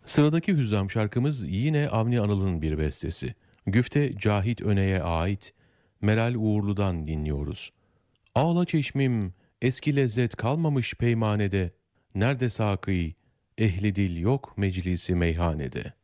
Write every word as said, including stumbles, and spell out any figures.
Sıradaki Hüzzam şarkımız yine Avni Anıl'ın bir bestesi. Güfte Cahit Öne'ye ait Meral Uğurlu'dan dinliyoruz. Ağla çeşmim, eski lezzet kalmamış peymanede. Nerede sakî, ehli dil yok meclisi meyhanede.